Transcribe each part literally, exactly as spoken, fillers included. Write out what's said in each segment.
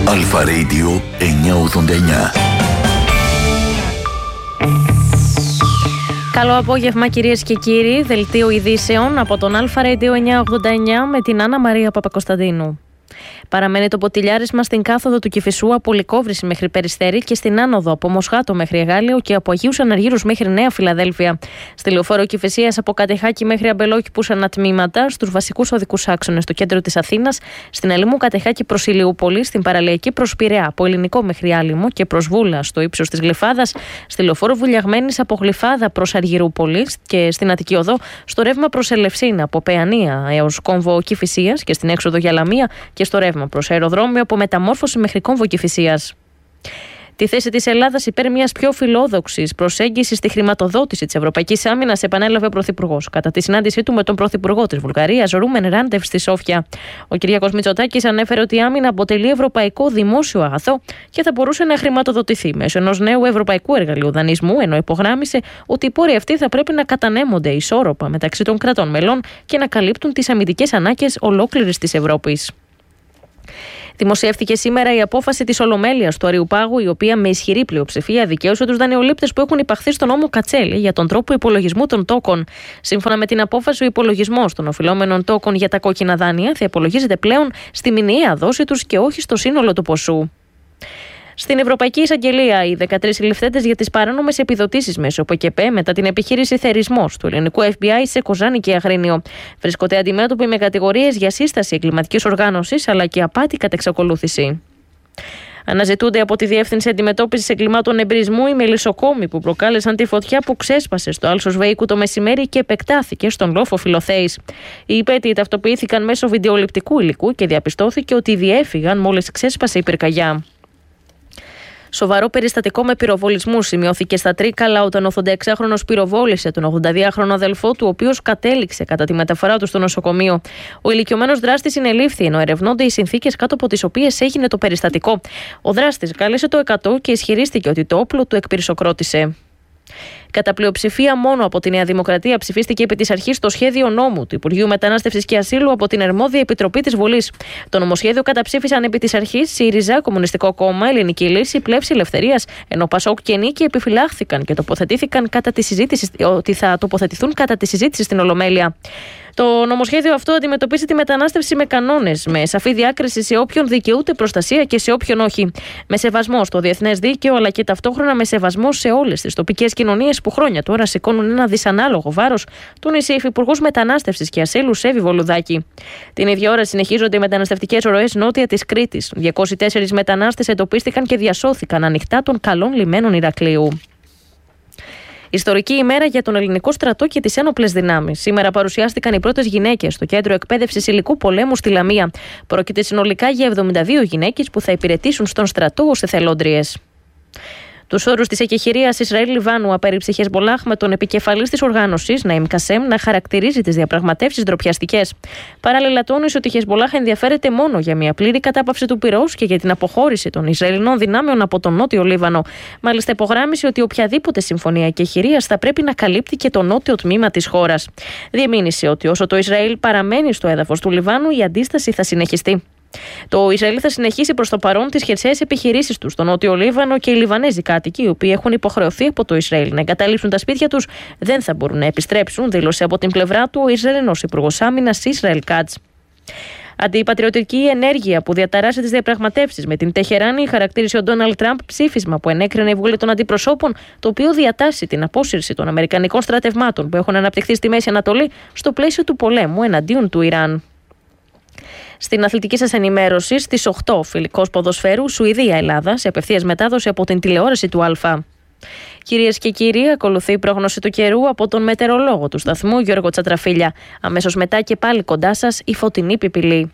Αλφα Radio εννιακόσια ογδόντα εννιά. Καλό απόγευμα κυρίες και κύριοι, δελτίο ειδήσεων από τον Αλφα Radio εννιακόσια ογδόντα εννιά με την Άννα Μαρία Παπακοσταντίνου. Παραμένει το ποτηλιάρισμα στην κάθοδο του Κηφισού από Λυκόβρηση μέχρι Περιστέρη και στην άνοδο από Μοσχάτο μέχρι Εγάλεο και από Αγίους Αναργύρους μέχρι Νέα Φιλαδέλφια. Στη λεωφόρο Κηφισίας από Κατεχάκη μέχρι Αμπελόκηπους ανατμήματα, στους βασικούς οδικούς άξονες στο κέντρο της Αθήνας, στην Αλήμου Κατεχάκη προς Ηλιούπολη, στην παραλιακή προς Πειραιά από Ελληνικό μέχρι Άλυμο και προς Βούλα στο ύψος της Γλυφάδας, στη λεωφόρο Βουλιαγμένης από Γλυφάδα προς Αργυρούπολη και στην Αττική Οδό στο ρεύμα προς Ελευσίνα από Παιανία έως Κόμβο Κηφισίας και στην έξοδο για Λαμία και στο ρεύμα προς αεροδρόμιο από Μεταμόρφωση μέχρι Κόμβο Κηφισίας. Τη θέση της Ελλάδας υπέρ μιας πιο φιλόδοξης προσέγγισης στη χρηματοδότηση της Ευρωπαϊκής Άμυνας επανέλαβε ο Πρωθυπουργός κατά τη συνάντησή του με τον Πρωθυπουργό της Βουλγαρίας, Ρούμεν Ράντεφ, στη Σόφια. Ο Κυριάκος Μητσοτάκης ανέφερε ότι η άμυνα αποτελεί ευρωπαϊκό δημόσιο αγαθό και θα μπορούσε να χρηματοδοτηθεί μέσω ενός νέου ευρωπαϊκού εργαλείου δανεισμού, ενώ υπογράμμισε ότι οι πόροι αυτοί θα πρέπει να κατανέμονται ισόρροπα μεταξύ των κρατών μελών και να καλύπτουν τις αμυντικές ανάγκες ολόκληρης της Ευρώπης. Δημοσιεύτηκε σήμερα η απόφαση της Ολομέλειας του Αριουπάγου, η οποία με ισχυρή πλειοψηφία δικαίωσε τους δανειολήπτες που έχουν υπαχθεί στον νόμο Κατσέλη για τον τρόπο υπολογισμού των τόκων. Σύμφωνα με την απόφαση, ο υπολογισμός των οφειλόμενων τόκων για τα κόκκινα δάνεια θα υπολογίζεται πλέον στη μηνιαία δόση τους και όχι στο σύνολο του ποσού. Στην Ευρωπαϊκή Εισαγγελία, οι δεκατρείς συλληφθέντες για τις παράνομες επιδοτήσεις μέσω ΠΚΠ μετά την επιχείρηση Θερισμός του ελληνικού Εφ Μπι Άι σε Κοζάνη και Αγρίνιο βρίσκονται αντιμέτωποι με κατηγορίες για σύσταση εγκληματικής οργάνωσης αλλά και απάτη κατ' εξακολούθηση. Αναζητούνται από τη Διεύθυνση Αντιμετώπισης Εγκλημάτων Εμπρισμού οι μελισσοκόμοι που προκάλεσαν τη φωτιά που ξέσπασε στο Άλσος Βεϊκού το μεσημέρι και επεκτάθηκε στον λόφο Φιλοθέης. Οι υπέτειοι ταυτοποιήθηκαν μέσω βιντεοληπτικού υλικού και διαπιστώθηκε ότι διέφυγαν μόλις ξέσπασε η πυρκαγιά. Σοβαρό περιστατικό με πυροβολισμού σημειώθηκε στα Τρίκαλα όταν ο ογδόντα-εξάχρονος πυροβόλησε τον ογδόντα δύο αδελφό του, ο οποίος κατέληξε κατά τη μεταφορά του στο νοσοκομείο. Ο ηλικιωμένος δράστης συνελήφθη, ενώ ερευνώνται οι συνθήκες κάτω από τις οποίες έγινε το περιστατικό. Ο δράστης κάλεσε το εκατό και ισχυρίστηκε ότι το όπλο του εκπυρσοκρότησε. Κατά πλειοψηφία μόνο από τη Νέα Δημοκρατία ψηφίστηκε επί της αρχής το σχέδιο νόμου του Υπουργείου Μετανάστευσης και Ασύλου από την αρμόδια Επιτροπή της Βουλής. Το νομοσχέδιο καταψήφισαν επί της αρχής ΣΥΡΙΖΑ, Κομμουνιστικό Κόμμα, Ελληνική Λύση, Πλεύση Ελευθερίας, ενώ ΠΑΣΟΚ και Νίκη επιφυλάχθηκαν και τοποθετήθηκαν κατά τη συζήτηση, ότι θα τοποθετηθούν κατά τη συζήτηση στην Ολομέλεια. Το νομοσχέδιο αυτό αντιμετωπίζει τη μετανάστευση με κανόνες, με σαφή διάκριση σε όποιον δικαιούται προστασία και σε όποιον όχι. Με σεβασμό στο διεθνές δίκαιο, αλλά και ταυτόχρονα με σεβασμό σε όλες τις τοπικές κοινωνίες που χρόνια τώρα σηκώνουν ένα δυσανάλογο βάρος, τόνισε η Υφυπουργός Μετανάστευσης και Ασύλου Σέβη Βολουδάκη. Την ίδια ώρα συνεχίζονται οι μεταναστευτικές ροές νότια της Κρήτης. διακόσιοι τέσσερις μετανάστες εντοπίστηκαν και διασώθηκαν ανοιχτά των καλών λιμένων Ηρακλείου. Ιστορική ημέρα για τον ελληνικό στρατό και τις ένοπλες δυνάμεις. Σήμερα παρουσιάστηκαν οι πρώτες γυναίκες στο κέντρο εκπαίδευσης υλικού πολέμου στη Λαμία. Πρόκειται συνολικά για εβδομήντα δύο γυναίκες που θα υπηρετήσουν στον στρατό ως εθελόντριες. Τους όρους της εκεχηρίας Ισραήλ-Λιβάνου απέρριψε η Χεσμπολάχ με τον επικεφαλής της οργάνωσης, Ναΐμ Κασέμ, να χαρακτηρίζει τις διαπραγματεύσεις ντροπιαστικές. Παράλληλα, τόνισε ότι η Χεσμπολάχ ενδιαφέρεται μόνο για μια πλήρη κατάπαυση του πυρός και για την αποχώρηση των Ισραηλινών δυνάμεων από τον νότιο Λίβανο. Μάλιστα, υπογράμμισε ότι οποιαδήποτε συμφωνία εκεχηρίας θα πρέπει να καλύπτει και το νότιο τμήμα της χώρας. Διεμήνυσε ότι όσο το Ισραήλ παραμένει στο έδαφος του Λιβάνου, η αντίσταση θα συνεχιστεί. Το Ισραήλ θα συνεχίσει προς το παρόν τις χερσαίες επιχειρήσεις του στο νότιο Λίβανο και οι Λιβανέζοι κάτοικοι, οι οποίοι έχουν υποχρεωθεί από το Ισραήλ να εγκαταλείψουν τα σπίτια τους, δεν θα μπορούν να επιστρέψουν, δήλωσε από την πλευρά του ο Ισραηλινός Υπουργός Άμυνας Ισραήλ Κάτς. Αντιπατριωτική ενέργεια που διαταράσσει τις διαπραγματεύσεις με την Τεχεράνη χαρακτήρισε ο Ντόναλντ Τραμπ ψήφισμα που ενέκρινε η Βουλή των Αντιπροσώπων, το οποίο διατάσσει την απόσυρση των αμερικανικών στρατευμάτων που έχουν αναπτυχθεί στη Μέση Ανατολή στο πλαίσιο του πολέμου εναντίον του Ιράν. Στην αθλητική σας ενημέρωση, στις οκτώ φιλικός ποδοσφαίρου Σουηδία-Ελλάδα σε απευθείας μετάδοση από την τηλεόραση του Α. Κυρίες και κύριοι, ακολουθεί η πρόγνωση του καιρού από τον μετεωρολόγο του σταθμού Γιώργο Τσατραφίλια. Αμέσως μετά και πάλι κοντά σας η φωτεινή πιπηλή.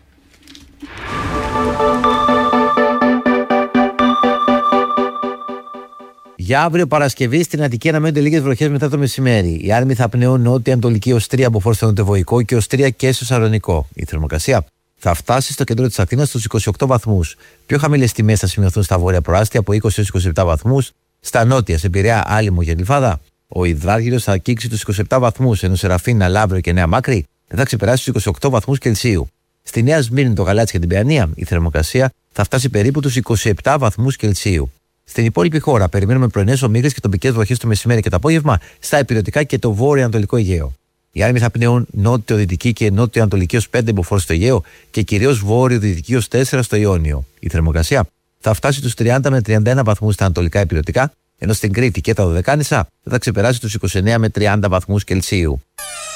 Για αύριο Παρασκευή στην Αττική αναμένονται λίγες βροχές μετά το μεσημέρι. Οι άρμοι θα πνέουν νότια-ανατολική ως τρία από φόρτο νοτιοβοϊκό και ως τρία και στο Σαρονικό. Η θερμοκρασία θα φτάσει στο κέντρο της Αθήνας στους είκοσι οκτώ βαθμούς. Πιο χαμηλές τιμές θα σημειωθούν στα βόρεια προάστια από είκοσι έως είκοσι επτά βαθμούς. Στα νότια, σε Πειραιά, Άλυμο και Γλυφάδα, ο υδράργυρος θα αγγίξει τους είκοσι επτά βαθμούς, ενώ σε Ραφίνα, Λαύριο και Νέα Μάκρη δεν θα ξεπεράσει τους είκοσι οκτώ βαθμούς Κελσίου. Στη Νέα Σμύρνη, το Γαλάτσι και την Παιανία, η θερμοκρασία θα φτάσει περίπου τους είκοσι επτά βαθμούς Κελσίου. Στην υπόλοιπη χώρα περιμένουμε πρωινές ομίχλες και τοπικές βροχές το μεσημέρι και το απόγευμα στα υπηρετικά και το βόρειο-ανατολικό Αιγαίο. Οι άνεμοι θα πνέουν νότιο-δυτική και νότιο-ανατολική ως πέντε μποφόρ στο Αιγαίο και κυρίως βόρειο-δυτική ως τέσσερα στο Ιόνιο. Η θερμοκρασία θα φτάσει τους τριάντα με τριάντα ένα βαθμούς στα ανατολικά υπηρετικά, ενώ στην Κρήτη και τα Δωδεκάνησα θα ξεπεράσει τους είκοσι εννέα με τριάντα βαθμούς Κελσίου.